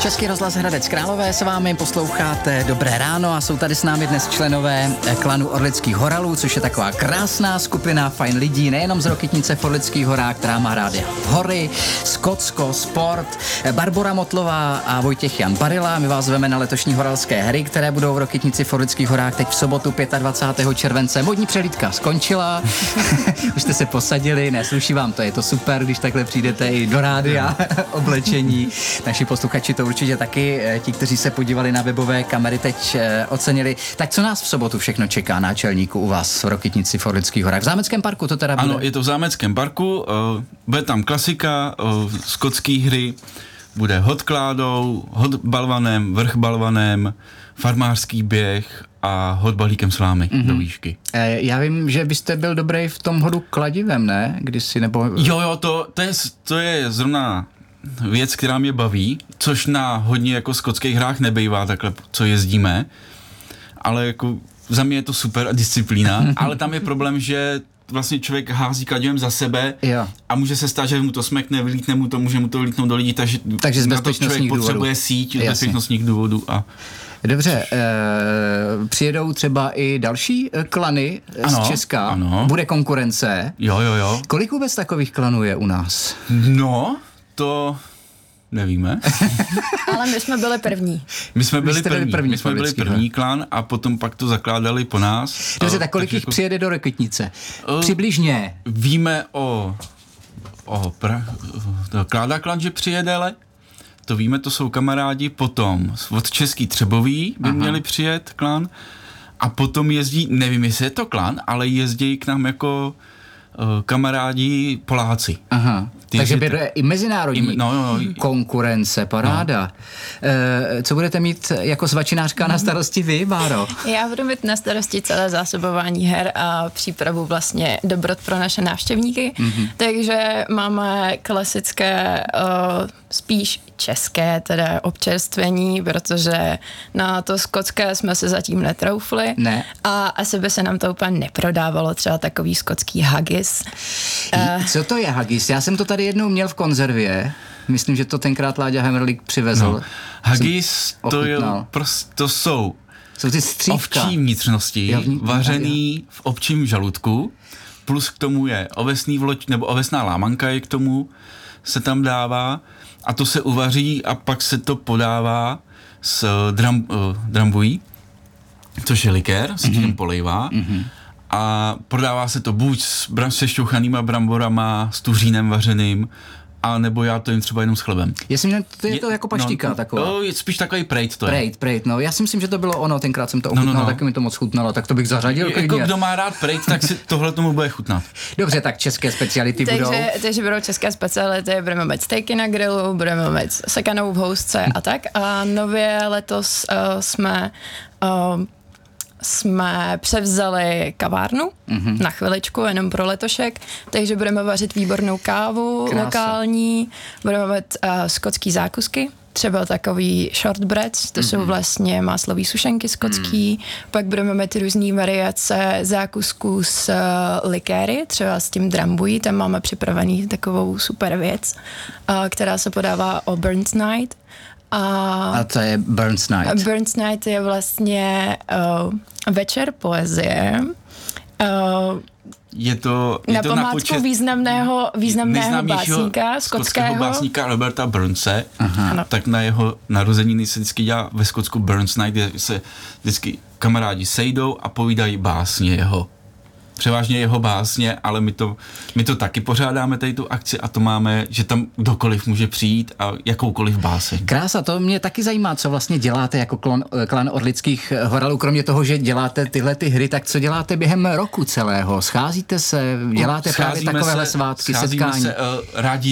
Český rozhlas Hradec Králové s vámi, posloucháte Dobré ráno a jsou tady s námi dnes členové klanu Orlických Horalů, což je taková krásná skupina fajn lidí, nejenom z Rokytnice v Orlických horách, která má rádi hory, Skotsko, sport, Barbora Motlová a Vojtěch Jan Barila. My vás zveme na letošní horalské hry, které budou v Rokytnici v Orlických horách teď v sobotu 25. července. Modní přehlídka skončila, už jste se posadili, nesluší vám to, je to super, když takhle přijdete i do rádia oblečení. Naši posluchači to určitě taky, ti, kteří se podívali na webové kamery, teď ocenili. Tak co nás v sobotu všechno čeká, náčelníku, u vás v Rokytnici v Orlických horách? V Zámeckém parku to teda bude? Ano, je to v Zámeckém parku, bude tam klasika, skotské hry, bude hod kládou, hod balvanem, vrch balvanem, farmářský běh a hod balíkem slámy do výšky. Já vím, že byste byl dobrý v tom hodu kladivem, ne? Kdysi, nebo... Jo, to je zrovna věc, která mě baví, což na hodně jako skotských hrách nebejvá takhle, co jezdíme, ale jako za mě je to super disciplína, ale tam je problém, že vlastně člověk hází kladivem za sebe a může se stát, že mu to smekne, vylítne mu to, může mu to vylítnout do lidí, takže z na to člověk důvodů potřebuje síť z bezpečnostních důvodů. Dobře, přijedou třeba i další klany z Česka, bude konkurence. Jo. Kolik vůbec takových klanů je u nás? No, to nevíme. Ale my jsme byli první. My jsme byli první klan a potom pak to zakládali po nás. Dobře, tak kolik jich přijede do Rokytnice? Přibližně. Víme o Kláda klan, že přijede, to víme, to jsou kamarádi, potom od Český Třebový by měli přijet klan a potom jezdí, nevím, jestli je to klan, ale jezdí k nám jako kamarádi Poláci. Aha. Takže bude i mezinárodní konkurence, paráda. Co budete mít jako svačinářka na starosti vy, Báro? Já budu mít na starosti celé zásobování her a přípravu vlastně dobrot pro naše návštěvníky. Takže máme klasické, spíš české teda občerstvení, protože na to skotské jsme se zatím netroufli. Ne. A asi by se nám to úplně neprodávalo, třeba takový skotský haggis. Co to je haggis? Já jsem to tady jednou měl v konzervě. Myslím, že to tenkrát Láďa Hemerlík přivezl. No. Haggis, to jsou ty střívka. Ovčí vnitřnosti, vařený v ovčím žaludku, plus k tomu je ovesný nebo ovesná lámanka je k tomu, se tam dává a to se uvaří a pak se to podává s drambují, což je likér, se tím polejvá. A prodává se to buď se šťouchanýma bramborama, s tuřínem vařeným, a nebo já to jim třeba jenom s chlebem. Je to jako paštika taková. Je spíš takový prejt to je. Prejt, no. Já si myslím, že to bylo ono, tenkrát jsem to ochutnal, taky mi to moc chutnalo, tak to bych zařadil. Jako kdo má rád prejt, tak si tohle tomu bude chutnat. Dobře, tak české speciality budou. Takže budou české speciality, budeme mít stejky na grilu, budeme mít sekanou v housce a tak. A nově letos jsme převzali kavárnu na chviličku, jenom pro letošek, takže budeme vařit výbornou kávu lokální, budeme mít skotský zákusky, třeba takový shortbreads, to jsou vlastně máslový sušenky skotský, pak budeme mít různý variace zákusků s likéry, třeba s tím drambují, tam máme připravený takovou super věc, která se podává o Burns Night. A to je Burns Night? Burns Night je vlastně večer poezie. Je to na památku významného básníka skotského básníka Roberta Burnse. Tak na jeho narozeniny se vždycky dělá ve Skotsku Burns Night, kde se vždycky kamarádi sejdou a povídají básně jeho. Převážně jeho básně, ale my to taky pořádáme tady tu akci a to máme, že tam kdokoliv může přijít a jakoukoliv báseň. Krása, to mě taky zajímá, co vlastně děláte jako klan Orlických Horalů, kromě toho, že děláte tyhle ty hry, tak co děláte během roku celého? Scházíte se, děláte právě takovéhle svátky, setkání? Rádi